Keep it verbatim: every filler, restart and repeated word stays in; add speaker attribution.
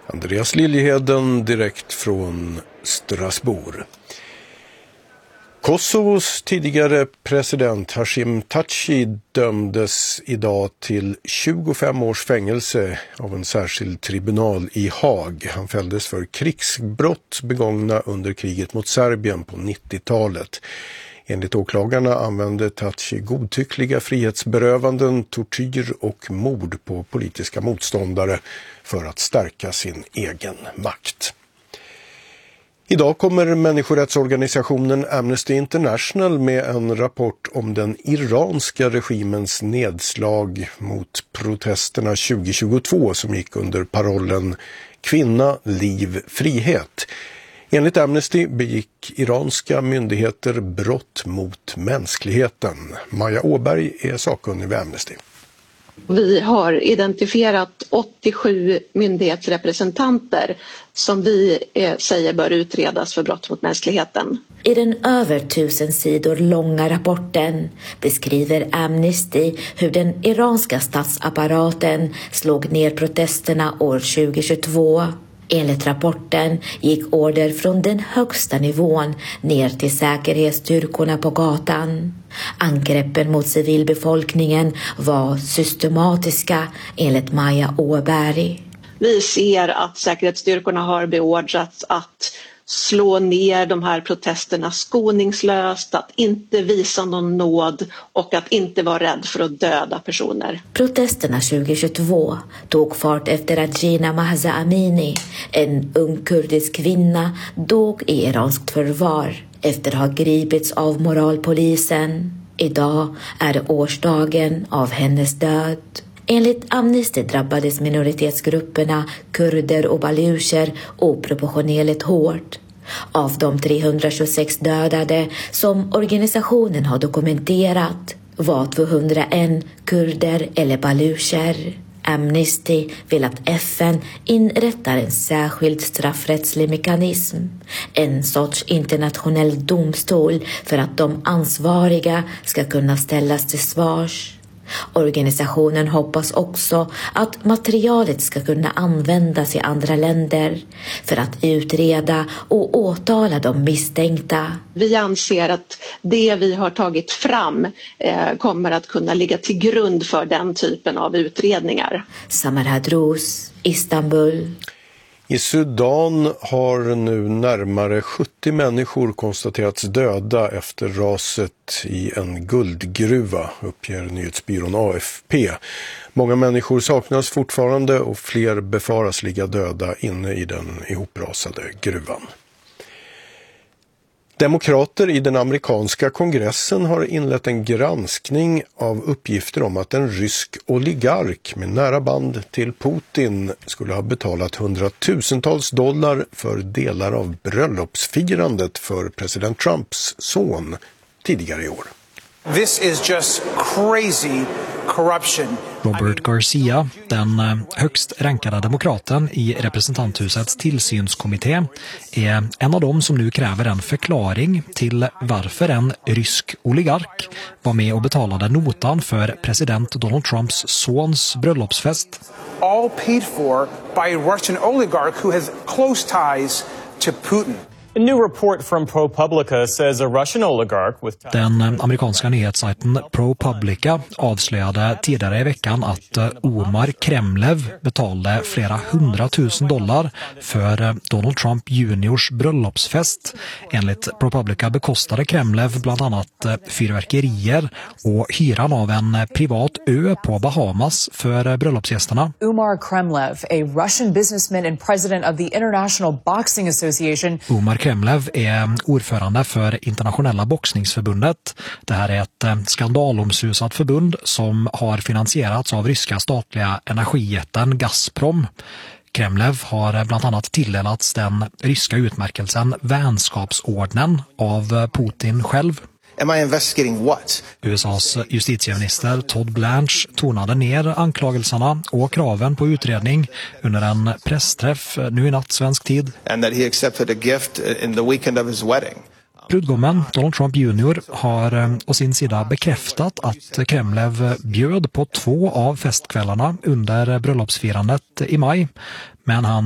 Speaker 1: Andreas Liljeheden direkt från Strasbourg. Kosovos tidigare president Hashim Thaçi dömdes idag till tjugofem års fängelse av en särskild tribunal i Haag. Han fälldes för krigsbrott begångna under kriget mot Serbien på nittiotalet. Enligt åklagarna använde Thaçi godtyckliga frihetsberövanden, tortyr och mord på politiska motståndare för att stärka sin egen makt. Idag kommer människorättsorganisationen Amnesty International med en rapport om den iranska regimens nedslag mot protesterna tjugohundratjugotvå som gick under parollen Kvinna, liv, frihet. Enligt Amnesty begick iranska myndigheter brott mot mänskligheten. Maja Åberg är sakkunnig vid Amnesty.
Speaker 2: Vi har identifierat åttiosju myndighetsrepresentanter som vi eh, säger bör utredas för brott mot mänskligheten.
Speaker 3: I den över tusen sidor långa rapporten beskriver Amnesty hur den iranska statsapparaten slog ner protesterna år tjugohundratjugotvå. Enligt rapporten gick order från den högsta nivån ner till säkerhetsstyrkorna på gatan. Angreppen mot civilbefolkningen var systematiska enligt Maja Åberg.
Speaker 2: Vi ser att säkerhetsstyrkorna har beordrats att slå ner de här protesterna skoningslöst, att inte visa någon nåd och att inte vara rädd för att döda personer.
Speaker 3: Protesterna tjugohundratjugotvå tog fart efter att Gina Mahsa Amini, en ung kurdisk kvinna, dog i iranskt förvar efter att ha gripits av moralpolisen. Idag är det årsdagen av hennes död. Enligt Amnesty drabbades minoritetsgrupperna kurder och baluscher oproportionerligt hårt. Av de trehundratjugosex dödade som organisationen har dokumenterat var tvåhundraen kurder eller baluscher. Amnesty vill att F N inrättar en särskild straffrättslig mekanism, en sorts internationell domstol för att de ansvariga ska kunna ställas till svars. Organisationen hoppas också att materialet ska kunna användas i andra länder för att utreda och åtala de misstänkta.
Speaker 2: Vi anser att det vi har tagit fram eh, kommer att kunna ligga till grund för den typen av utredningar.
Speaker 3: Samar Hadrous, Istanbul.
Speaker 1: I Sudan har nu närmare sjuttio människor konstaterats döda efter raset i en guldgruva, uppger nyhetsbyrån A F P. Många människor saknas fortfarande och fler befaras ligga döda inne i den ihoprasade gruvan. Demokrater i den amerikanska kongressen har inlett en granskning av uppgifter om att en rysk oligark med nära band till Putin skulle ha betalat hundratusentals dollar för delar av bröllopsfirandet för president Trumps son tidigare i år.
Speaker 4: This is just crazy corruption.
Speaker 5: Robert Garcia, den högst rankade demokraten i representanthusets tillsynskommitté, är en av dem som nu kräver en förklaring till varför en rysk oligark var med och betalade notan för president Donald Trumps sons bröllopsfest.
Speaker 4: All paid for by a Russian oligarch who has close ties to Putin.
Speaker 6: A new report from ProPublica says a Russian oligarch with...
Speaker 5: Den amerikanska nyhetssajten ProPublica avslöjade tidigare i veckan att Omar Kremlev betalade flera hundratusen dollar för Donald Trump juniors bröllopsfest. Enligt ProPublica bekostade Kremlev bland annat fyrverkerier och hyran av en privat ö på Bahamas för bröllopsgästerna.
Speaker 7: Omar Kremlev, a Russian businessman and president of the International Boxing Association.
Speaker 5: Omar Kremlev är ordförande för Internationella boxningsförbundet. Det här är ett skandalomsusat förbund som har finansierats av ryska statliga energijätten Gazprom. Kremlev har bland annat tilldelats den ryska utmärkelsen vänskapsordnen av Putin själv.
Speaker 4: Am I investigating what?
Speaker 5: U S A:s justitieminister Todd Blanche tonade ner anklagelserna och kraven på utredning under en pressträff nu i natt svensk tid.
Speaker 4: And that he accepted a gift in the weekend of his wedding.
Speaker 5: Brudgommen Donald Trump junior har å sin sida bekräftat att Kremlev bjöd på två av festkvällarna under bröllopsfirandet i maj, men han